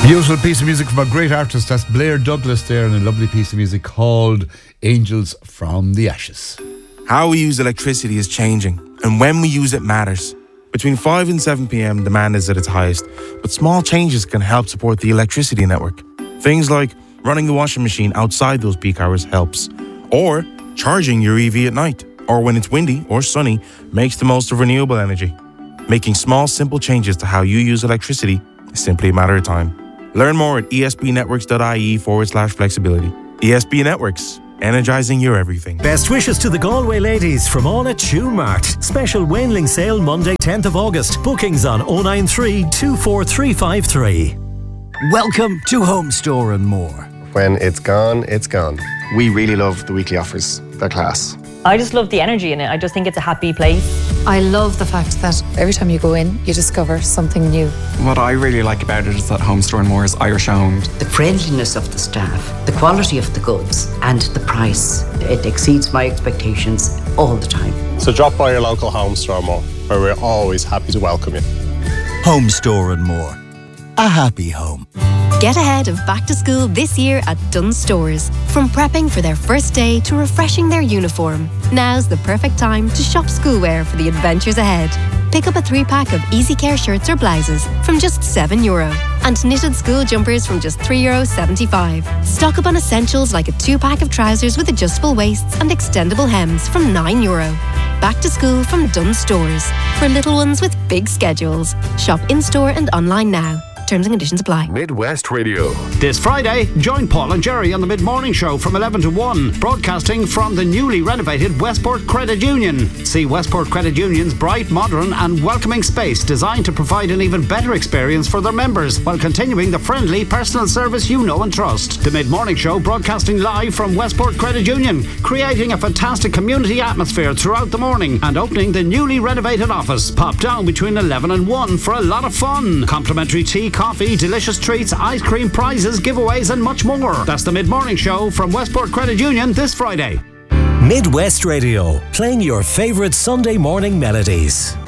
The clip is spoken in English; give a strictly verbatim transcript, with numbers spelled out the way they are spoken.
Beautiful piece of music from a great artist. That's Blair Douglas there, and a lovely piece of music called Angels from the Ashes. How we use electricity is changing, and when we use it matters. Between five and seven p.m, demand is at its highest, but small changes can help support the electricity network. Things like running the washing machine outside those peak hours helps, or charging your E V at night, or when it's windy or sunny, makes the most of renewable energy. Making small, simple changes to how you use electricity is simply a matter of time. Learn more at esbnetworks.ie forward slash flexibility. E S B Networks, energising your everything. Best wishes to the Galway ladies from all at Tune Mart. Special Wainling sale Monday tenth of August. Bookings on oh nine three, two four three five three. Welcome to Home Store and More. When it's gone, it's gone. We really love the weekly offers. They're class. I just love the energy in it. I just think it's a happy place. I love the fact that every time you go in, you discover something new. What I really like about it is that Home Store and More is Irish owned. The friendliness of the staff, the quality of the goods, and the price. It exceeds my expectations all the time. So drop by your local Home Store and More, where we're always happy to welcome you. Home Store and More. A happy home. Get ahead of back to school this year at Dunnes Stores. From prepping for their first day to refreshing their uniform, now's the perfect time to shop schoolwear for the adventures ahead. Pick up a three-pack of Easy Care shirts or blouses from just seven euro and knitted school jumpers from just three euro seventy-five. Stock up on essentials like a two-pack of trousers with adjustable waists and extendable hems from nine euro. Back to school from Dunnes Stores. For little ones with big schedules. Shop in-store and online now. Terms and conditions apply. Midwest Radio. This Friday, join Paul and Jerry on the Mid-Morning Show from eleven to one, broadcasting from the newly renovated Westport Credit Union. See Westport Credit Union's bright, modern and welcoming space designed to provide an even better experience for their members while continuing the friendly personal service you know and trust. The Mid-Morning Show broadcasting live from Westport Credit Union, creating a fantastic community atmosphere throughout the morning and opening the newly renovated office. Pop down between eleven and one for a lot of fun. Complimentary tea, coffee, delicious treats, ice cream, prizes, giveaways and much more. That's the Mid-Morning Show from Westport Credit Union this Friday. Midwest Radio, playing your favourite Sunday morning melodies.